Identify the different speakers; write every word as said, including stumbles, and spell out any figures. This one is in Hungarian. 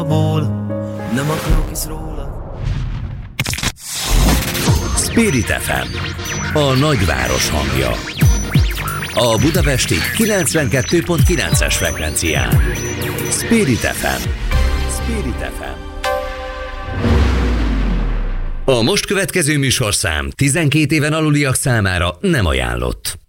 Speaker 1: Nem akarok is róla.
Speaker 2: Spirit ef em, a nagyváros hangja. A budapesti kilencvenkettő pont kilences frekvencián. Spirit ef em. Spirit ef em. A most következő műsorszám tizenkét éven aluliak számára nem ajánlott.